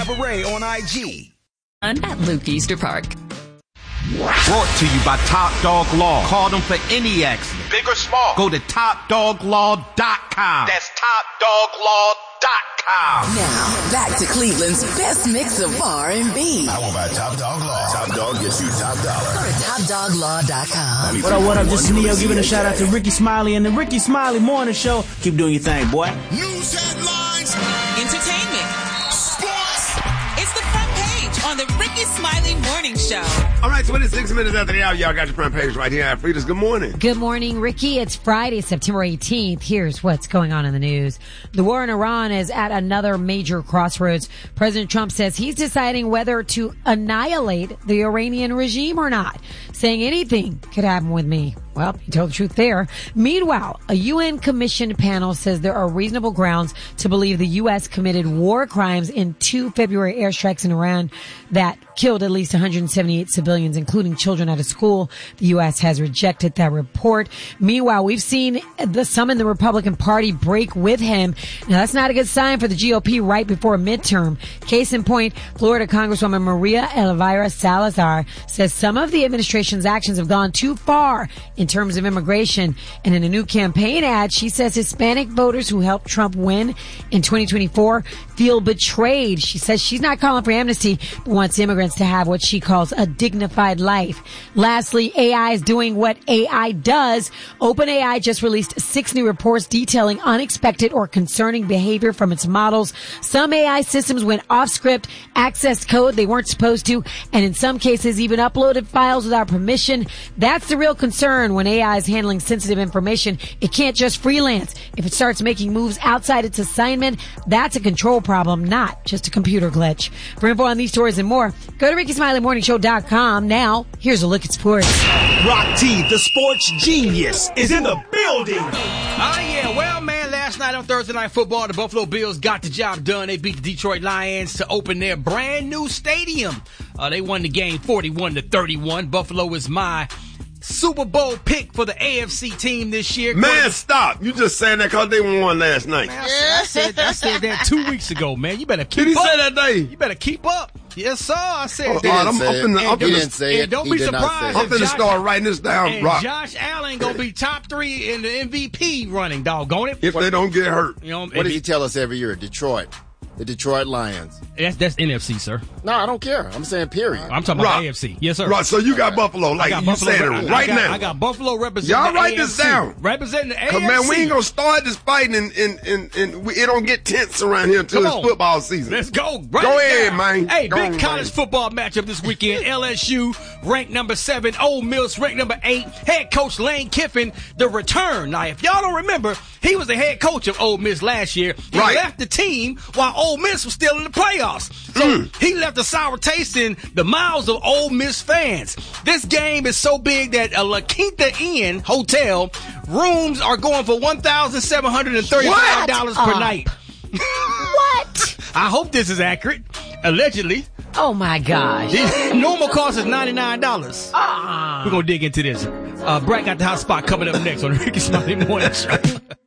Cabaret on IG. At Luke Easter Park. Brought to you by Top Dog Law. Call them for any accident. Big or small. Go to TopDogLaw.com. That's TopDogLaw.com. Now, back to Cleveland's best mix of R&B. I won't buy Top Dog Law. Top Dog gets you top dollar. Go to TopDogLaw.com. What up? This is Neo giving a shout out to Ricky Smiley and the Ricky Smiley Morning Show. Keep doing your thing, boy. News headlines. Entertainment. Sports. It's the front page on the Ricky Smiley Morning Show. All right, 26 minutes after the hour, y'all got your front page right here. Frida's, good morning. Good morning, Ricky. It's Friday, September 18th. Here's what's going on in the news. The war in Iran is at another major crossroads. President Trump says he's deciding whether to annihilate the Iranian regime or not, saying anything could happen with me. Well, he told the truth there. Meanwhile, a UN-commissioned panel says there are reasonable grounds to believe the U.S. committed war crimes in 2 February airstrikes in Iran that killed at least 178 civilians, including children at a school. The U.S. has rejected that report. Meanwhile, we've seen some in the Republican Party break with him. Now, that's not a good sign for the GOP right before a midterm. Case in point, Florida Congresswoman Maria Elvira Salazar says some of the administration's actions have gone too far in terms of immigration. And in a new campaign ad, she says Hispanic voters who helped Trump win in 2024 feel betrayed. She says she's not calling for amnesty, but wants immigrants to have what she calls a dignified life. Lastly, AI is doing what AI does. OpenAI just released 6 new reports detailing unexpected or concerning behavior from its models. Some AI systems went off script, accessed code they weren't supposed to, and in some cases even uploaded files without permission. That's the real concern when AI is handling sensitive information. It can't just freelance. If it starts making moves outside its assignment, that's a control problem, not just a computer glitch. For info on these stories and more, go to RickySmileyMorningShow.com. Now, here's a look at sports. Rock T, the sports genius, is in the building. Yeah. Well, man, last night on Thursday Night Football, the Buffalo Bills got the job done. They beat the Detroit Lions to open their brand new stadium. They won the game 41-31. Buffalo is my Super Bowl pick for the AFC team this year. Man, stop. You just saying that because they won last night. Man, I said that 2 weeks ago, man. You better keep up. Did he say that day? You better keep up. Yes, sir. I said that. I'm didn't say it. Don't be surprised. I'm finna start writing this down, and Rock. Josh Allen gonna be top 3 in the MVP running, doggone it. If they don't get hurt. You know, what does he tell us every year? Detroit. The Detroit Lions. That's NFC, sir. No, I don't care. I'm saying period. I'm talking about AFC. Yes, sir. Right, so you got Buffalo, like you said it right now. I got Buffalo representing Y'all the write AFC. This down. Representing the AFC. Cause man, we ain't gonna start this fighting and it don't get tense around here until it's football season. Let's go. Go ahead, man. Hey, big college football matchup this weekend. LSU ranked number 7, Ole Miss ranked number 8. Head coach Lane Kiffin, the return. Now, if y'all don't remember, he was the head coach of Ole Miss last year. He left the team while Ole Miss was still in the playoffs. So he left a sour taste in the mouths of Ole Miss fans. This game is so big that a La Quinta Inn hotel rooms are going for $1,735 per night. What? I hope this is accurate. Allegedly. Oh my gosh. Normal cost is $99. We're going to dig into this. Brett got the hot spot coming up next on the Ricky Smiley Morning Show.